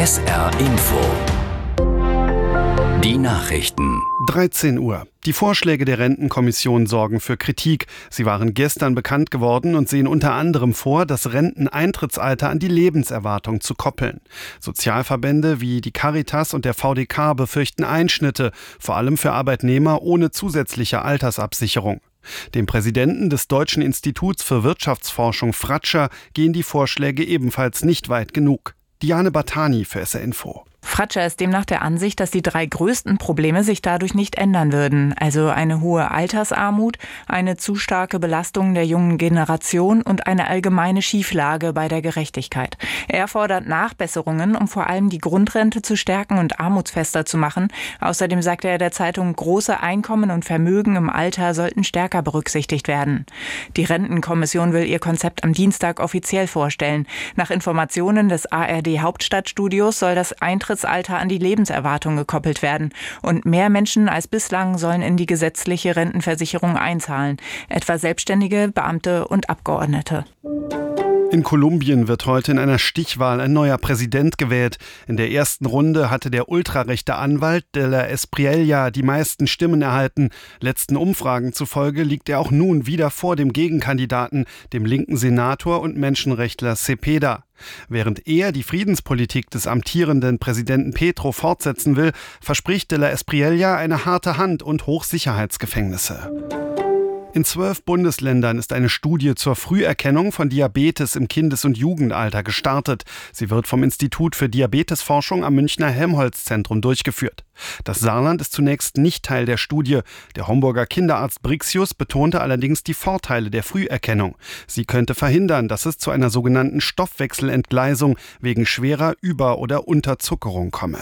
SR Info. Die Nachrichten. 13 Uhr. Die Vorschläge der Rentenkommission sorgen für Kritik. Sie waren gestern bekannt geworden und sehen unter anderem vor, das Renteneintrittsalter an die Lebenserwartung zu koppeln. Sozialverbände wie die Caritas und der VDK befürchten Einschnitte, vor allem für Arbeitnehmer ohne zusätzliche Altersabsicherung. Dem Präsidenten des Deutschen Instituts für Wirtschaftsforschung Fratscher gehen die Vorschläge ebenfalls nicht weit genug. Diane Battani für SR Info. Fratscher ist demnach der Ansicht, dass die 3 größten Probleme sich dadurch nicht ändern würden. Also eine hohe Altersarmut, eine zu starke Belastung der jungen Generation und eine allgemeine Schieflage bei der Gerechtigkeit. Er fordert Nachbesserungen, um vor allem die Grundrente zu stärken und armutsfester zu machen. Außerdem sagte er der Zeitung, große Einkommen und Vermögen im Alter sollten stärker berücksichtigt werden. Die Rentenkommission will ihr Konzept am Dienstag offiziell vorstellen. Nach Informationen des ARD-Hauptstadtstudios soll das Eintrittsalter an die Lebenserwartung gekoppelt werden. Und mehr Menschen als bislang sollen in die gesetzliche Rentenversicherung einzahlen, etwa Selbstständige, Beamte und Abgeordnete. In Kolumbien wird heute in einer Stichwahl ein neuer Präsident gewählt. In der ersten Runde hatte der ultrarechte Anwalt de la Espriella die meisten Stimmen erhalten. Letzten Umfragen zufolge liegt er auch nun wieder vor dem Gegenkandidaten, dem linken Senator und Menschenrechtler Cepeda. Während er die Friedenspolitik des amtierenden Präsidenten Petro fortsetzen will, verspricht de la Espriella eine harte Hand und Hochsicherheitsgefängnisse. In 12 Bundesländern ist eine Studie zur Früherkennung von Diabetes im Kindes- und Jugendalter gestartet. Sie wird vom Institut für Diabetesforschung am Münchner Helmholtz-Zentrum durchgeführt. Das Saarland ist zunächst nicht Teil der Studie. Der Homburger Kinderarzt Brixius betonte allerdings die Vorteile der Früherkennung. Sie könnte verhindern, dass es zu einer sogenannten Stoffwechselentgleisung wegen schwerer Über- oder Unterzuckerung komme.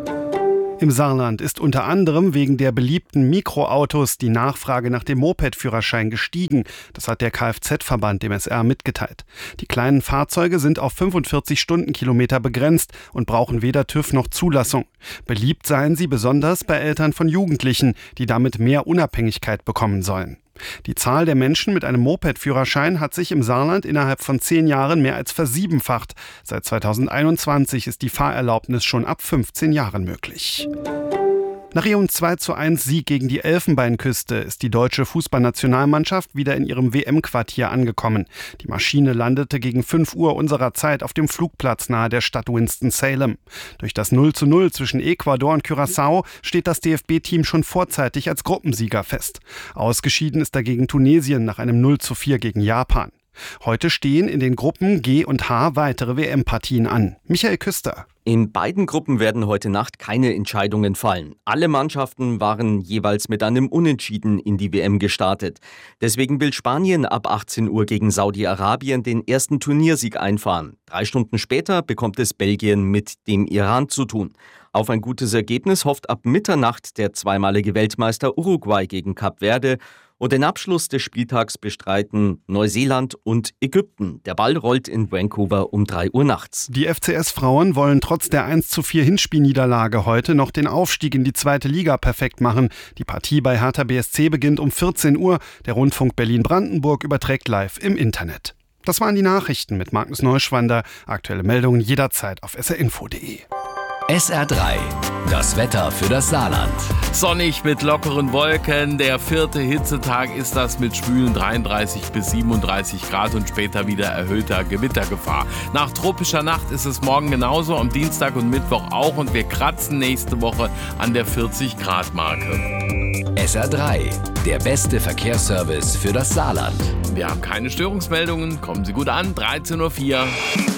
Im Saarland ist unter anderem wegen der beliebten Mikroautos die Nachfrage nach dem Moped-Führerschein gestiegen. Das hat der Kfz-Verband dem SR mitgeteilt. Die kleinen Fahrzeuge sind auf 45 Stundenkilometer begrenzt und brauchen weder TÜV noch Zulassung. Beliebt seien sie besonders bei Eltern von Jugendlichen, die damit mehr Unabhängigkeit bekommen sollen. Die Zahl der Menschen mit einem Moped-Führerschein hat sich im Saarland innerhalb von 10 Jahren mehr als versiebenfacht. Seit 2021 ist die Fahrerlaubnis schon ab 15 Jahren möglich. Nach ihrem 2:1 Sieg gegen die Elfenbeinküste ist die deutsche Fußballnationalmannschaft wieder in ihrem WM-Quartier angekommen. Die Maschine landete gegen 5 Uhr unserer Zeit auf dem Flugplatz nahe der Stadt Winston-Salem. Durch das 0:0 zwischen Ecuador und Curaçao steht das DFB-Team schon vorzeitig als Gruppensieger fest. Ausgeschieden ist dagegen Tunesien nach einem 0:4 gegen Japan. Heute stehen in den Gruppen G und H weitere WM-Partien an. Michael Küster. In beiden Gruppen werden heute Nacht keine Entscheidungen fallen. Alle Mannschaften waren jeweils mit einem Unentschieden in die WM gestartet. Deswegen will Spanien ab 18 Uhr gegen Saudi-Arabien den ersten Turniersieg einfahren. 3 Stunden später bekommt es Belgien mit dem Iran zu tun. Auf ein gutes Ergebnis hofft ab Mitternacht der zweimalige Weltmeister Uruguay gegen Kap Verde. Und den Abschluss des Spieltags bestreiten Neuseeland und Ägypten. Der Ball rollt in Vancouver um 3 Uhr nachts. Die FCS-Frauen wollen trotz der 1:4 Hinspielniederlage heute noch den Aufstieg in die 2. Liga perfekt machen. Die Partie bei Hertha BSC beginnt um 14 Uhr. Der Rundfunk Berlin-Brandenburg überträgt live im Internet. Das waren die Nachrichten mit Magnus Neuschwander. Aktuelle Meldungen jederzeit auf srinfo.de. SR3, das Wetter für das Saarland. Sonnig mit lockeren Wolken. Der 4. Hitzetag ist das mit schwülen 33 bis 37 Grad und später wieder erhöhter Gewittergefahr. Nach tropischer Nacht ist es morgen genauso, am Dienstag und Mittwoch auch und wir kratzen nächste Woche an der 40-Grad-Marke. SR3, der beste Verkehrsservice für das Saarland. Wir haben keine Störungsmeldungen. Kommen Sie gut an, 13:04 Uhr.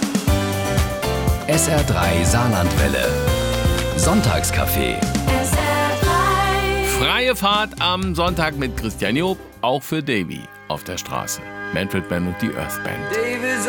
SR3 Saarlandwelle. Sonntagscafé. Freie Fahrt am Sonntag mit Christian Job, auch für Davy auf der Straße. Manfred Mann und die Earth Band.